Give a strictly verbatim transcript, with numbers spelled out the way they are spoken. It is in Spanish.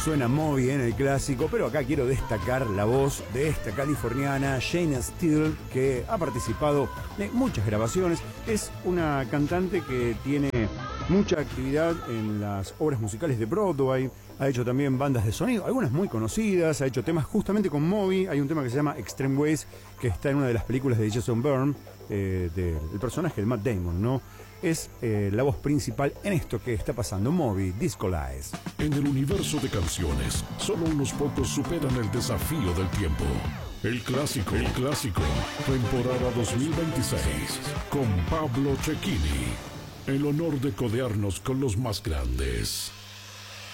suena Moby en el clásico, pero acá quiero destacar la voz de esta californiana, Shaina Steele, que ha participado en muchas grabaciones. Es una cantante que tiene mucha actividad en las obras musicales de Broadway, ha hecho también bandas de sonido, algunas muy conocidas, ha hecho temas justamente con Moby. Hay un tema que se llama Extreme Ways, que está en una de las películas de Jason Bourne, eh, del personaje de Matt Damon, ¿no? Es eh, la voz principal en esto que está pasando, Moby, Disco-Lies. En el universo de canciones, solo unos pocos superan el desafío del tiempo. El clásico, el clásico, temporada dos mil veintiséis, con Pablo Cecchini. El honor de codearnos con los más grandes.